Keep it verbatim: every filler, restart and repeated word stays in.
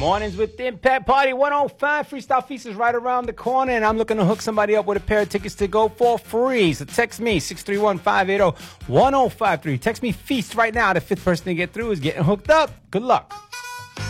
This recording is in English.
Mornings with Impact Party one oh five. Freestyle Feast is right around the corner, and I'm looking to hook somebody up with a pair of tickets to go for free. So text me, six three one, five eight zero, one zero five three. Text me Feast right now. The fifth person to get through is getting hooked up. Good luck.